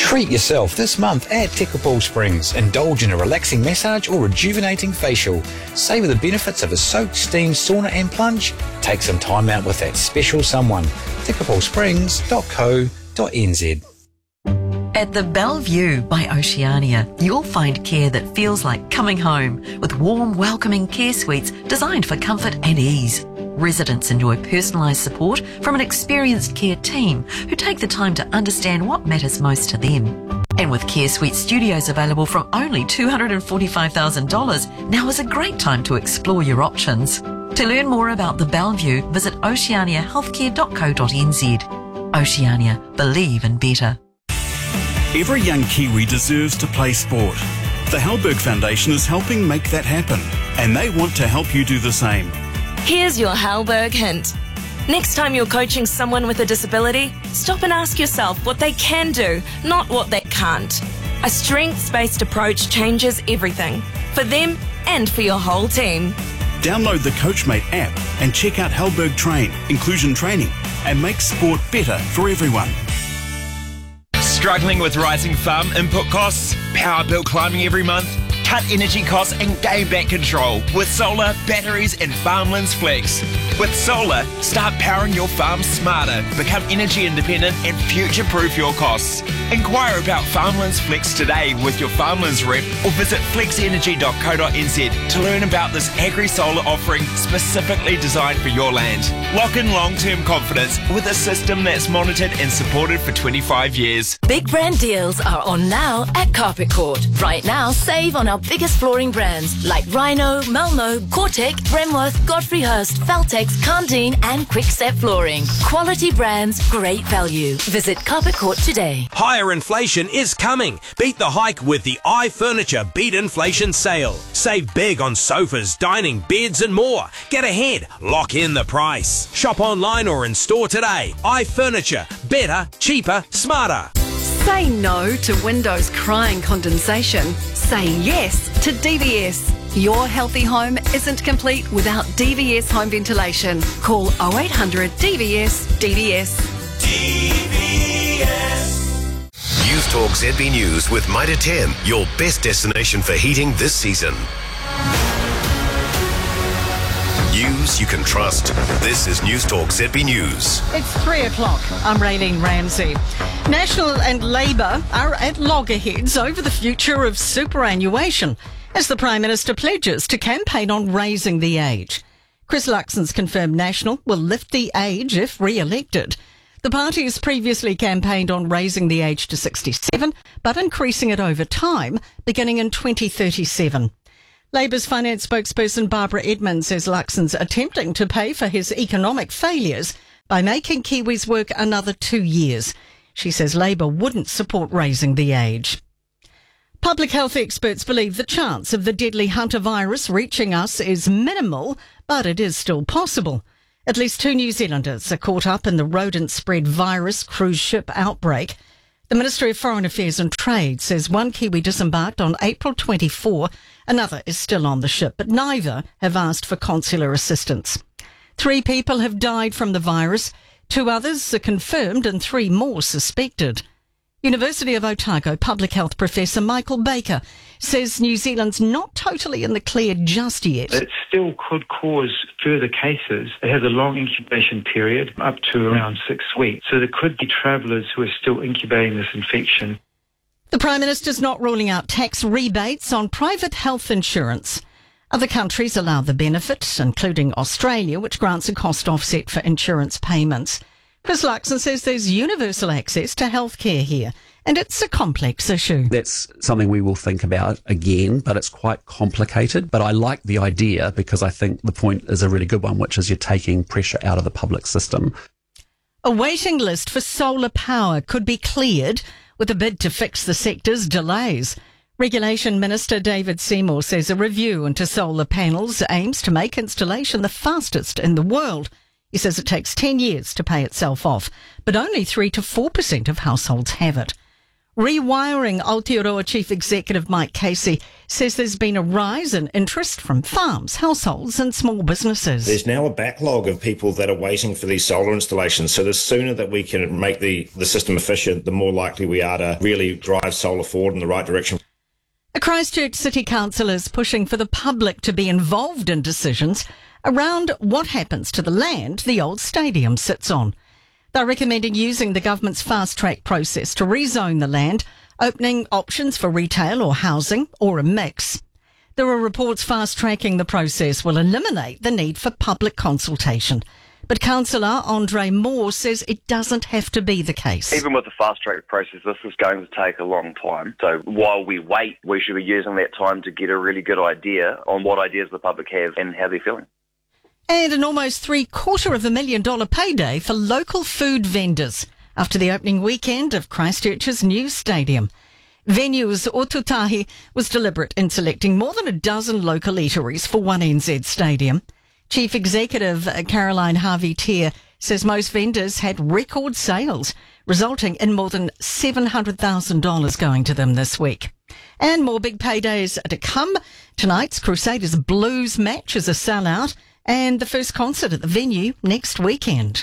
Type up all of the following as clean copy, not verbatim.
Treat yourself this month at Tekapū Springs. Indulge in a relaxing massage or rejuvenating facial. Savour the benefits of a soak, steam, sauna and plunge. Take some time out with that special someone. tekapūsprings.co.nz. At the Bellevue by Oceania, you'll find care that feels like coming home, with warm, welcoming care suites designed for comfort and ease. Residents enjoy personalised support from an experienced care team who take the time to understand what matters most to them. And with Care Suite Studios available from only $245,000, now is a great time to explore your options. To learn more about the Bellevue, visit oceaniahealthcare.co.nz. Oceania, believe in better. Every young Kiwi deserves to play sport. The Halberg Foundation is helping make that happen, and they want to help you do the same. Here's your Halberg hint. Next time you're coaching someone with a disability, stop and ask yourself what they can do, not what they can't. A strengths-based approach changes everything, for them and for your whole team. Download the Coachmate app and check out Halberg Train, inclusion training, and make sport better for everyone. Struggling with rising farm input costs? Power bill climbing every month? Cut energy costs and gain back control with solar, batteries and Farmlands Flex. With solar, start powering your farm smarter, become energy independent and future-proof your costs. Inquire about Farmlands Flex today with your Farmlands rep or visit flexenergy.co.nz to learn about this agri-solar offering specifically designed for your land. Lock in long-term confidence with a system that's monitored and supported for 25 years. Big brand deals are on now at Carpet Court. Right now, save on our biggest flooring brands like Rhino, Melno, Cortec, Bremworth, Godfrey Hirst, Feltex, Candine and Quickstep Flooring. Quality brands, great value. Visit Carpet Court today. Higher inflation is coming. Beat the hike with the iFurniture Beat Inflation Sale. Save big on sofas, dining, beds and more. Get ahead. Lock in the price. Shop online or in store today. iFurniture. Better, cheaper, smarter. Say no to windows crying condensation. Say yes to DVS. Your healthy home isn't complete without DVS home ventilation. Call 0800 DVS DVS. DVS. News Talk ZB News with Mitre 10, your best destination for heating this season. News you can trust. This is News Talk ZB News. It's 3 o'clock. I'm Raylene Ramsey. National and Labour are at loggerheads over the future of superannuation as the Prime Minister pledges to campaign on raising the age. Chris Luxon's confirmed National will lift the age if re-elected. The party has previously campaigned on raising the age to 67, but increasing it over time, beginning in 2037. Labour's finance spokesperson Barbara Edmonds says Luxon's attempting to pay for his economic failures by making Kiwis work another 2 years. She says Labour wouldn't support raising the age. Public health experts believe the chance of the deadly Hunter virus reaching us is minimal, but it is still possible. At least 2 New Zealanders are caught up in the rodent-spread virus cruise ship outbreak. The Ministry of Foreign Affairs and Trade says one Kiwi disembarked on April 24. Another is still on the ship, but neither have asked for consular assistance. 3 people have died from the virus. 2 others are confirmed and 3 more suspected. University of Otago public health professor Michael Baker says New Zealand's not totally in the clear just yet. It still could cause further cases. It has a long incubation period, up to around 6 weeks. So there could be travellers who are still incubating this infection. The Prime Minister's not ruling out tax rebates on private health insurance. Other countries allow the benefit, including Australia, which grants a cost offset for insurance payments. Chris Luxon says there's universal access to healthcare here, and it's a complex issue. That's something we will think about again, but it's quite complicated. But I like the idea because I think the point is a really good one, which is you're taking pressure out of the public system. A waiting list for solar power could be cleared with a bid to fix the sector's delays. Regulation Minister David Seymour says a review into solar panels aims to make installation the fastest in the world. He says it takes 10 years to pay itself off, but only 3 to 4% of households have it. Rewiring Aotearoa Chief Executive Mike Casey says there's been a rise in interest from farms, households and small businesses. There's now a backlog of people that are waiting for these solar installations. So the sooner that we can make the system efficient, the more likely we are to really drive solar forward in the right direction. A Christchurch City Council is pushing for the public to be involved in decisions around what happens to the land the old stadium sits on. They're recommending using the government's fast-track process to rezone the land, opening options for retail or housing, or a mix. There are reports fast-tracking the process will eliminate the need for public consultation. But Councillor Andre Moore says it doesn't have to be the case. Even with the fast-track process, this is going to take a long time. So while we wait, we should be using that time to get a really good idea on what ideas the public have and how they're feeling. And an almost $750,000 payday for local food vendors after the opening weekend of Christchurch's new stadium. Venues Otutahi was deliberate in selecting more than a dozen local eateries for One NZ Stadium. Chief Executive Caroline Harvey-Tier says most vendors had record sales, resulting in more than $700,000 going to them this week. And more big paydays are to come. Tonight's Crusaders Blues match is a sellout, and the first concert at the venue next weekend.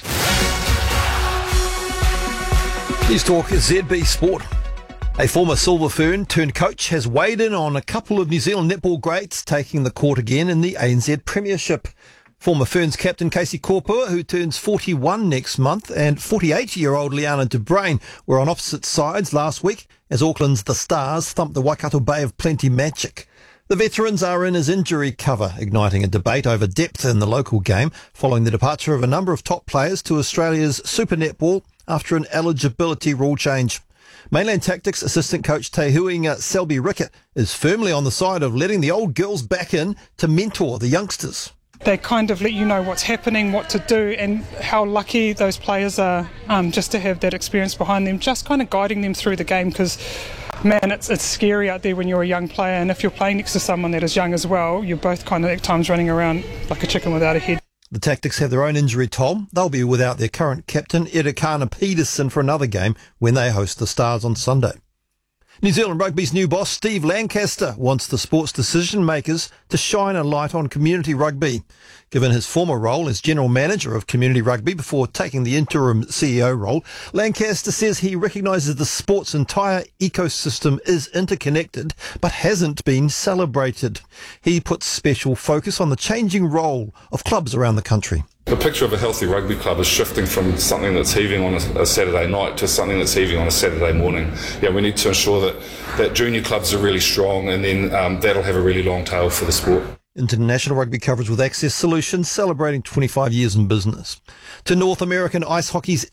News Talk ZB Sport. A former Silver Fern turned coach has weighed in on a couple of New Zealand netball greats taking the court again in the ANZ Premiership. Former Ferns captain Casey Korpua, who turns 41 next month, and 48-year-old Liana de Bruin were on opposite sides last week as Auckland's The Stars thumped the Waikato Bay of Plenty Magic. The veterans are in his injury cover, igniting a debate over depth in the local game following the departure of a number of top players to Australia's Super Netball after an eligibility rule change. Mainland Tactics assistant coach Te Huinga Selby Rickett is firmly on the side of letting the old girls back in to mentor the youngsters. They kind of let you know what's happening, what to do, and how lucky those players are just to have that experience behind them, just kind of guiding them through the game, because man, it's scary out there when you're a young player, and if you're playing next to someone that is young as well, you're both kind of at times running around like a chicken without a head. The Tactics have their own injury toll. They'll be without their current captain, Edekana Peterson, for another game when they host the Stars on Sunday. New Zealand Rugby's new boss, Steve Lancaster, wants the sports decision makers to shine a light on community rugby. Given his former role as general manager of community rugby before taking the interim CEO role, Lancaster says he recognises the sport's entire ecosystem is interconnected but hasn't been celebrated. He puts special focus on the changing role of clubs around the country. The picture of a healthy rugby club is shifting from something that's heaving on a Saturday night to something that's heaving on a Saturday morning. Yeah, we need to ensure that junior clubs are really strong, and then that'll have a really long tail for the sport. International rugby coverage with Access Solutions, celebrating 25 years in business. To North American ice hockey's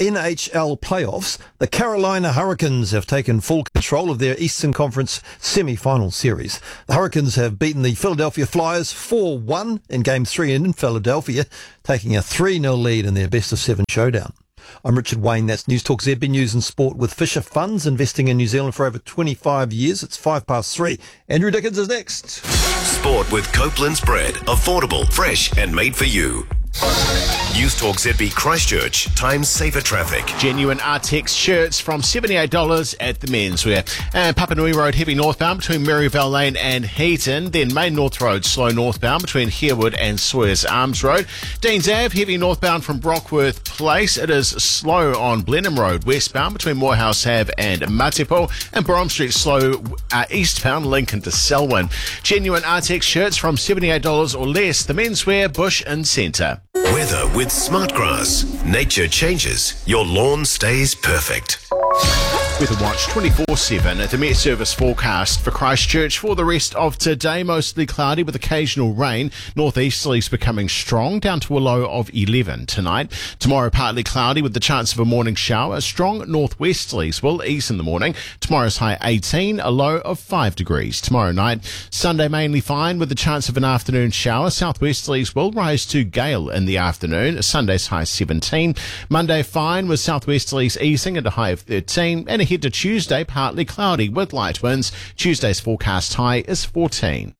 NHL playoffs, the Carolina Hurricanes have taken full control of their Eastern Conference semi-final series. The Hurricanes have beaten the Philadelphia Flyers 4-1 in Game 3 in Philadelphia, taking a 3-0 lead in their best-of-7 showdown. I'm Richard Wayne. That's News Talk ZB News and Sport with Fisher Funds, investing in New Zealand for over 25 years. It's 3:05. Andrew Dickens is next. Sport with Copeland's Bread. Affordable, fresh and made for you. News Talk ZB Christchurch. Time saver traffic. Genuine Artex shirts from $78 at the menswear. And Papanui Road heavy northbound between Maryvale Lane and Heaton. Then Main North Road slow northbound between Harewood and Sawyers Arms Road. Deans Ave heavy northbound from Brockworth Place. It is slow on Blenheim Road westbound between Morehouse Ave and Matipo. And Brom Street slow eastbound Lincoln to Selwyn. Genuine Artex shirts from $78 or less. The menswear, Bush and Centre. Weather with Smartgrass. Nature changes. Your lawn stays perfect. Weather Watch 24/7 at the Met Service forecast for Christchurch for the rest of today. Mostly cloudy with occasional rain. Northeasterlies becoming strong down to a low of 11 tonight. Tomorrow partly cloudy with the chance of a morning shower. Strong northwesterlies will ease in the morning. Tomorrow's high 18, a low of 5 degrees. Tomorrow night, Sunday mainly fine with the chance of an afternoon shower. Southwesterlies will rise to gale in the afternoon. Sunday's high 17. Monday fine with southwesterlies easing at a high of 13. And ahead to Tuesday, partly cloudy with light winds. Tuesday's forecast high is 14.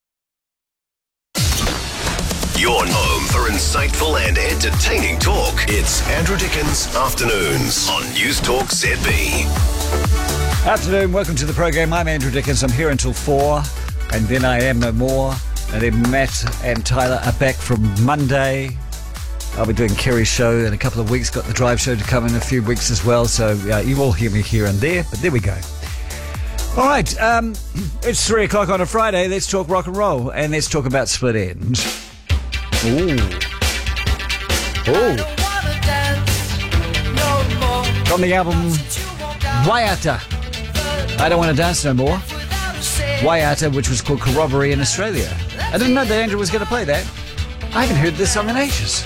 Your home for insightful and entertaining talk. It's Andrew Dickens Afternoons on News Talk ZB. Afternoon, welcome to the program. I'm Andrew Dickens. I'm here until 4, and then I am no more. And then Matt and Tyler are back from Monday. I'll be doing Kerry's show in a couple of weeks. Got the drive show to come in a few weeks as well. So you will hear me here and there, but there we go. All right, it's 3 o'clock on a Friday. Let's talk rock and roll, and let's talk about Split Enz. Ooh. From the album Waiata, I Don't Want to Dance No More. Waiata, which was called Corroboree in Australia. I didn't know that Andrew was going to play that. I haven't heard this song in ages.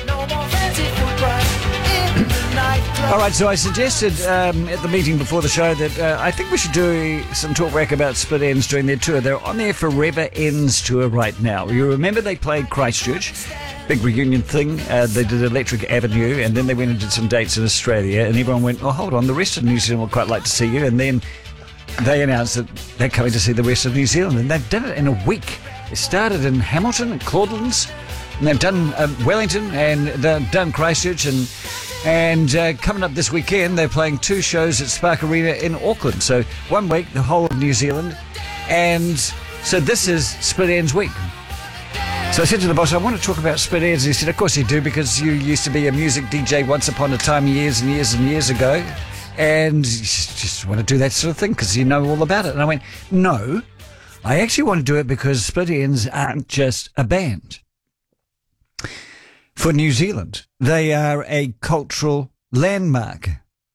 All right, so I suggested at the meeting before the show that I think we should do some talk back about Split Enz during their tour. They're on their Forever Ends tour right now. You remember they played Christchurch, big reunion thing. They did Electric Avenue, and then they went and did some dates in Australia, and everyone went, oh, hold on, the rest of New Zealand would quite like to see you. And then they announced that they're coming to see the rest of New Zealand, and they've done it in a week. It started in Hamilton and Claudelands, and they've done Wellington and done Christchurch, and coming up this weekend, they're playing 2 shows at Spark Arena in Auckland. So 1 week, the whole of New Zealand, and so this is Split Enz week. So I said to the boss, I want to talk about Split Enz. He said, of course you do, because you used to be a music DJ once upon a time, years and years and years ago, and you just want to do that sort of thing because you know all about it. And I went, no, I actually want to do it because Split Enz aren't just a band. For New Zealand, they are a cultural landmark.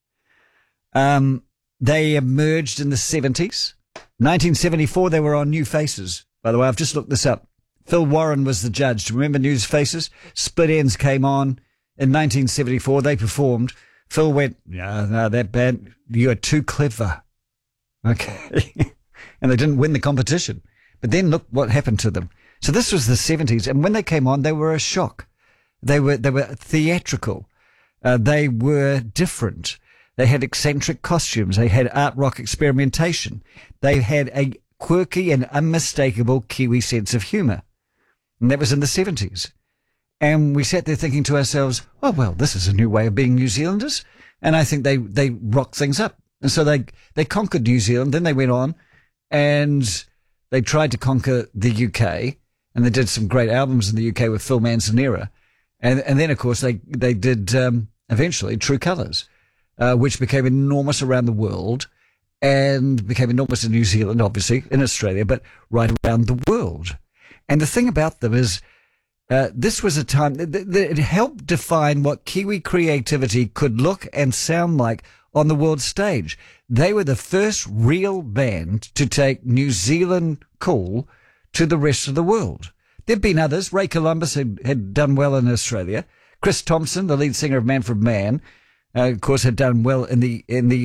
They emerged in the 70s. 1974, they were on New Faces. By the way, I've just looked this up. Phil Warren was the judge. Do you remember New Faces? Split Enz came on in 1974. They performed. Phil went, no, that band, you are too clever. Okay. And they didn't win the competition. But then look what happened to them. So this was the 70s. And when they came on, they were a shock. They were theatrical. They were different. They had eccentric costumes. They had art rock experimentation. They had a quirky and unmistakable Kiwi sense of humour. And that was in the 70s. And we sat there thinking to ourselves, oh, well, this is a new way of being New Zealanders. And I think they rocked things up. And so they conquered New Zealand. Then they went on and they tried to conquer the UK. And they did some great albums in the UK with Phil Manzanera. And then, of course, they did eventually True Colours, which became enormous around the world and became enormous in New Zealand, obviously, in Australia, but right around the world. And the thing about them is this was a time that it helped define what Kiwi creativity could look and sound like on the world stage. They were the first real band to take New Zealand cool to the rest of the world. There've been others. Ray Columbus had done well in Australia. Chris Thompson, the lead singer of Manfred Mann, of course, had done well in the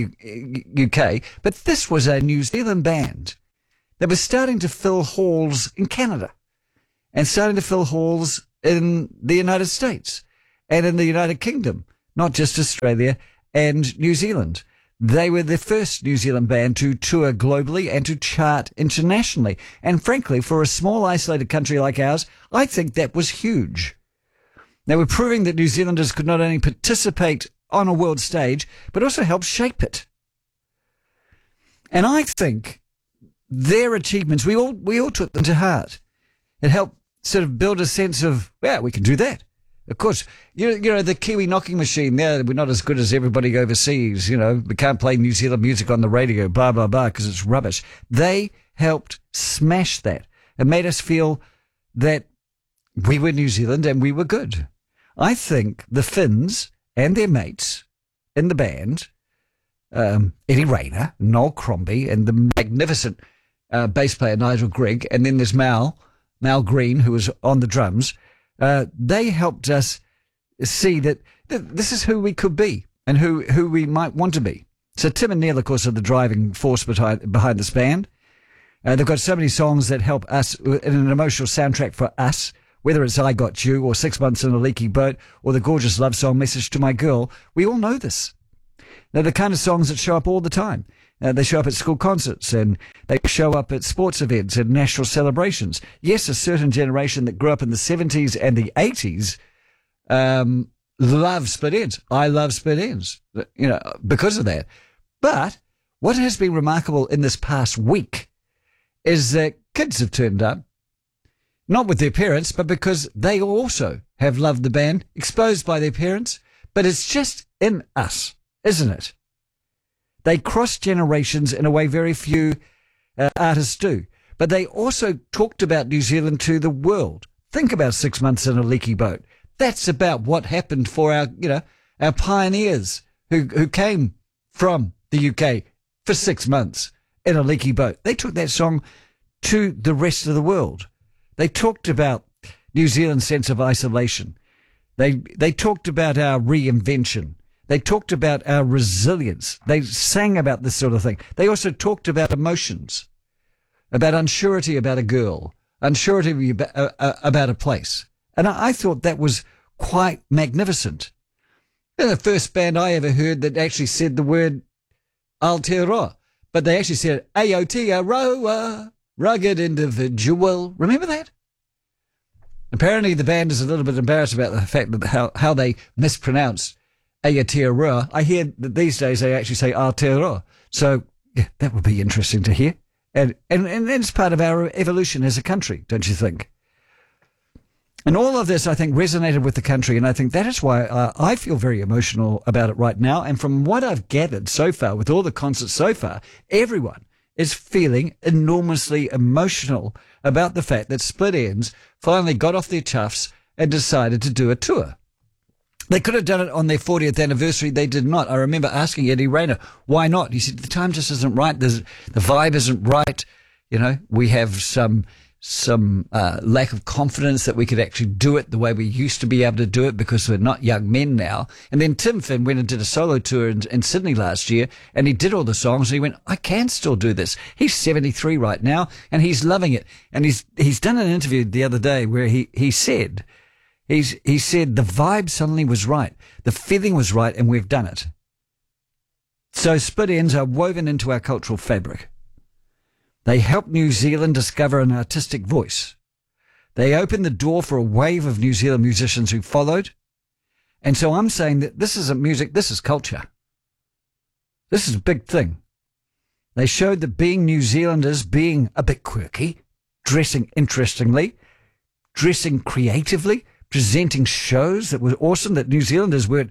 UK. But this was a New Zealand band that was starting to fill halls in Canada and starting to fill halls in the United States and in the United Kingdom, not just Australia and New Zealand. They were the first New Zealand band to tour globally and to chart internationally. And frankly, for a small, isolated country like ours, I think that was huge. They were proving that New Zealanders could not only participate on a world stage, but also help shape it. And I think their achievements, we all took them to heart. It helped sort of build a sense of, yeah, we can do that. Of course, you know, the Kiwi knocking machine, we're not as good as everybody overseas, we can't play New Zealand music on the radio, blah, blah, blah, because it's rubbish. They helped smash that and made us feel that we were New Zealand and we were good. I think the Finns and their mates in the band, Eddie Rayner, Noel Crombie, and the magnificent bass player Nigel Grigg, and then there's Mal Green, who was on the drums, they helped us see that this is who we could be and who we might want to be. So Tim and Neil, of course, are the driving force behind this band. They've got so many songs that help us in an emotional soundtrack for us, whether it's I Got You or 6 Months in a Leaky Boat or the gorgeous love song Message to My Girl. We all know this. They're the kind of songs that show up all the time. They show up at school concerts and they show up at sports events and national celebrations. Yes, a certain generation that grew up in the 70s and the 80s love Split Enz. I love Split Enz, because of that. But what has been remarkable in this past week is that kids have turned up, not with their parents, but because they also have loved the band, exposed by their parents. But it's just in us, isn't it? They cross generations in a way very few artists do. But they also talked about New Zealand to the world. Think about 6 months in a leaky boat. That's about what happened for our pioneers who came from the UK for 6 months in a leaky boat. They took that song to the rest of the world. They talked about New Zealand's sense of isolation. They talked about our reinvention. They talked about our resilience. They sang about this sort of thing. They also talked about emotions, about unsurety about a girl, unsurety about a place. And I thought that was quite magnificent. They're the first band I ever heard that actually said the word Aotearoa, but they actually said Aotearoa, rugged individual. Remember that? Apparently the band is a little bit embarrassed about the fact that how they mispronounce Aotearoa. I hear that these days they actually say Aotearoa. So yeah, that would be interesting to hear. And it's part of our evolution as a country, don't you think? And all of this, I think, resonated with the country, and I think that is why I feel very emotional about it right now. And from what I've gathered so far, with all the concerts so far, everyone is feeling enormously emotional about the fact that Split Enz finally got off their chuffs and decided to do a tour. They could have done it on their 40th anniversary. They did not. I remember asking Eddie Rayner, why not? He said, the time just isn't right. The vibe isn't right. You know, we have some lack of confidence that we could actually do it the way we used to be able to do it because we're not young men now. And then Tim Finn went and did a solo tour in Sydney last year, and he did all the songs, and he went, I can still do this. He's 73 right now, and he's loving it. And he's done an interview the other day where he said the vibe suddenly was right. The feeling was right, and we've done it. So Split Enz are woven into our cultural fabric. They helped New Zealand discover an artistic voice. They opened the door for a wave of New Zealand musicians who followed. And so I'm saying that this isn't music, this is culture. This is a big thing. They showed that being New Zealanders, being a bit quirky, dressing interestingly, dressing creatively, presenting shows that were awesome, that New Zealanders weren't,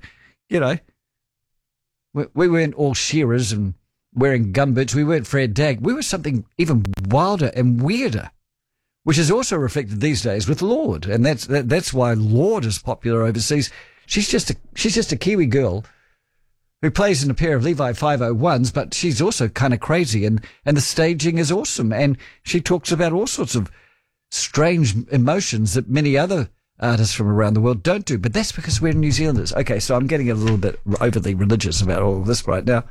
we weren't all shearers and wearing gumboots. We weren't Fred Dagg. We were something even wilder and weirder, which is also reflected these days with Lorde. And that's why Lorde is popular overseas. She's just a Kiwi girl who plays in a pair of Levi 501s, but she's also kind of crazy, and the staging is awesome. And she talks about all sorts of strange emotions that many other artists from around the world don't do. But that's because we're New Zealanders. Okay, so I'm getting a little bit overly religious about all of this right now.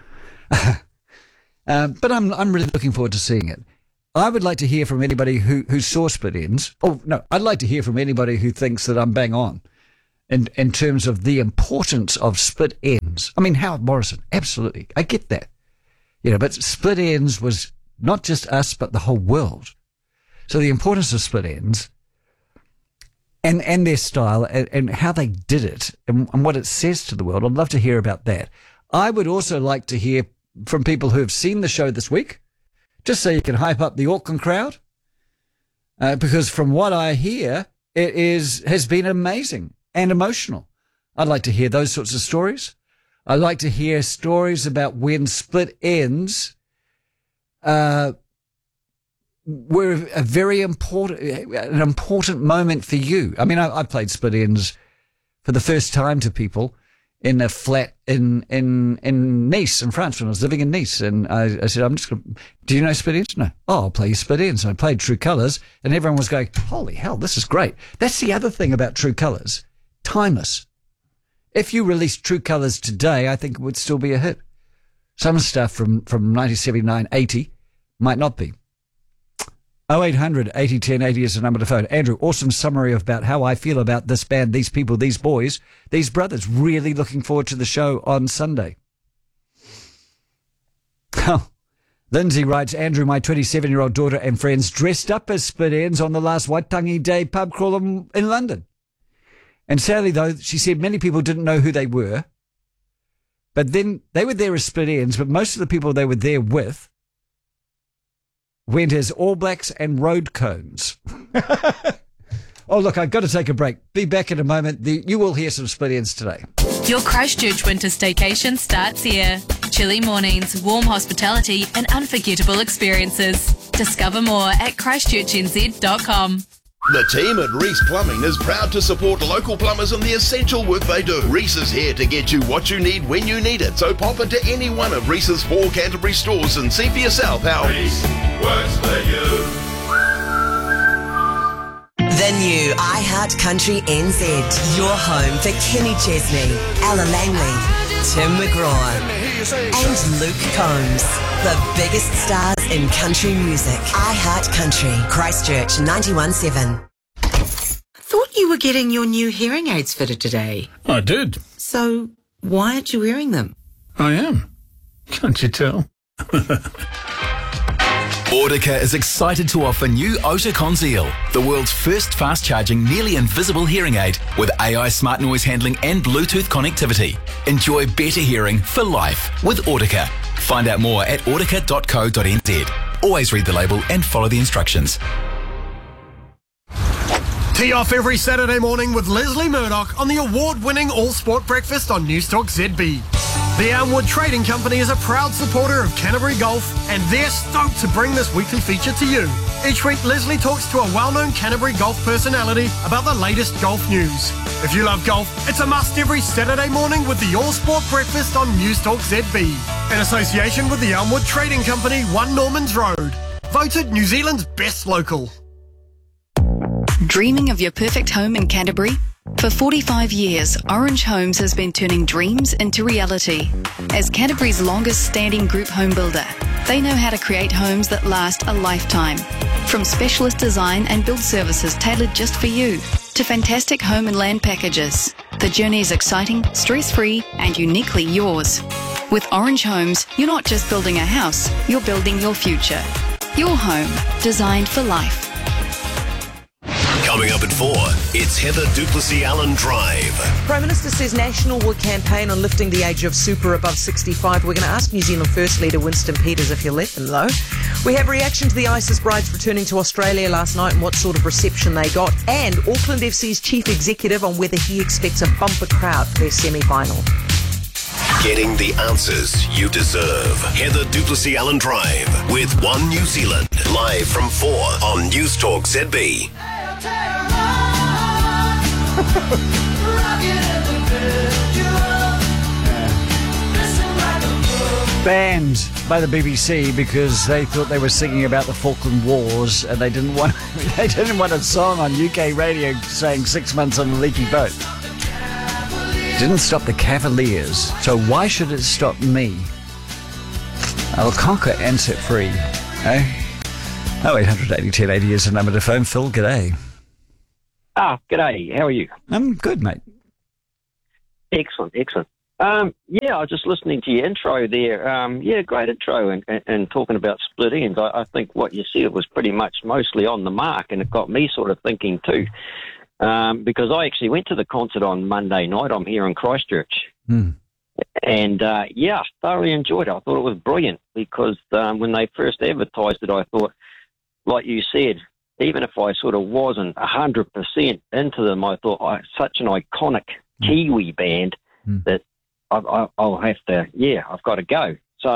But I'm really looking forward to seeing it. I would like to hear from anybody who saw Split Enz. Oh, no, I'd like to hear from anybody who thinks that I'm bang on in terms of the importance of Split Enz. I mean, Howard Morrison, absolutely. I get that. But Split Enz was not just us, but the whole world. So the importance of Split Enz and their style and how they did it and what it says to the world, I'd love to hear about that. I would also like to hear from people who have seen the show this week, just so you can hype up the Auckland crowd, because from what I hear, it has been amazing and emotional. I'd like to hear those sorts of stories. I'd like to hear stories about when Split Enz were an important moment for you. I mean, I played Split Enz for the first time to people in a flat in Nice, in France, when I was living in Nice. And I said, do you know Split Enz? No. Oh, I'll play you Split Enz. So I played True Colours, and everyone was going, holy hell, this is great. That's the other thing about True Colours. Timeless. If you released True Colours today, I think it would still be a hit. Some stuff from 1979, 80 might not be. 0800 80 10 80 is the number to phone. Andrew, awesome summary about how I feel about this band, these people, these boys, these brothers. Really looking forward to the show on Sunday. Oh, Lindsay writes, Andrew, my 27-year-old daughter and friends dressed up as Split Enz on the last Waitangi Day pub crawl in London. And sadly, though, she said many people didn't know who they were. But then they were there as split ends, but most of the people they were there with went as All Blacks and road cones. Oh, look, I've got to take a break. Be back in a moment. You will hear some split ends today. Your Christchurch winter staycation starts here. Chilly mornings, warm hospitality and unforgettable experiences. Discover more at christchurchnz.com. The team at Reese Plumbing is proud to support local plumbers in the essential work they do. Reese is here to get you what you need when you need it. So pop into any one of Reese's 4 Canterbury stores and see for yourself how Reese works for you. The new iHeart Country NZ. Your home for Kenny Chesney, Ella Langley, Tim McGraw and Luke Combs. The biggest stars in country music. iHeart Country, Christchurch 91.7. Thought you were getting your new hearing aids fitted today. I did. So why aren't you wearing them? I am. Can't you tell? Audica is excited to offer new Ota Conceal, the world's first fast-charging, nearly invisible hearing aid with AI smart noise handling and Bluetooth connectivity. Enjoy better hearing for life with Audica. Find out more at audica.co.nz. Always read the label and follow the instructions. Tee off every Saturday morning with Leslie Murdoch on the award-winning All Sport Breakfast on Newstalk ZB. The Elmwood Trading Company is a proud supporter of Canterbury Golf, and they're stoked to bring this weekly feature to you. Each week, Leslie talks to a well-known Canterbury golf personality about the latest golf news. If you love golf, it's a must every Saturday morning with the All Sport Breakfast on Newstalk ZB. In association with the Elmwood Trading Company, 1 Normans Road. Voted New Zealand's best local. Dreaming of your perfect home in Canterbury? For 45 years, Orange Homes has been turning dreams into reality. As Canterbury's longest standing group home builder, they know how to create homes that last a lifetime. From specialist design and build services tailored just for you, to fantastic home and land packages, the journey is exciting, stress-free and uniquely yours. With Orange Homes, you're not just building a house, you're building your future. Your home, designed for life. Coming up at 4, it's Heather Duplessis-Allen Drive. Prime Minister says National will campaign on lifting the age of super above 65. We're going to ask New Zealand First Leader Winston Peters if he'll let them, though. We have reaction to the ISIS brides returning to Australia last night and what sort of reception they got. And Auckland FC's chief executive on whether he expects a bumper crowd for their semi-final. Getting the answers you deserve. Heather Duplessis-Allen Drive with One New Zealand. Live from 4 on Newstalk ZB. Banned by the BBC because they thought they were singing about the Falkland Wars and they didn't want a song on UK radio saying 6 months on a leaky boat. Didn't stop the Cavaliers, so why should it stop me? I'll conquer and set free. Eh? 0800 80 10 80 is the number to phone. Phil, g'day. G'day. How are you? I'm good, mate. Excellent. I was just listening to your intro there. Great intro and talking about split ends. I think what you said was pretty much mostly on the mark, and it got me sort of thinking too. Because I actually went to the concert on Monday night. I'm here in Christchurch. And, thoroughly enjoyed it. I thought it was brilliant because when they first advertised it, I thought, like you said, even if I sort of wasn't 100% into them, I thought, such an iconic Kiwi band that I'll have to, I've got to go.